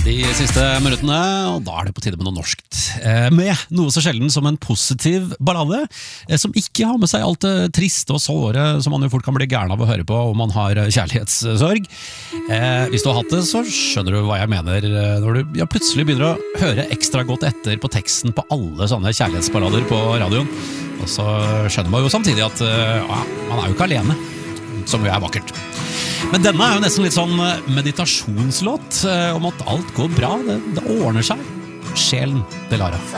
De siste minuttene, og da det på tide med noe norskt. Med noe så sjelden som en positiv ballade, som ikke har med seg alt det triste og såre som man jo fort kan bli gæren av å høre på om man har kjærlighetssorg. Hvis du har hatt det, så skjønner du hva jeg mener når du plutselig begynner å høre ekstra godt etter på teksten på alle sånne kjærlighetsballader på radioen. Og så skjønner man jo samtidig at man jo ikke alene, som jo vakkert. Men denne jo nesten litt sånn meditasjonslåt om at alt går bra, det ordner seg. Sjelen, Delara.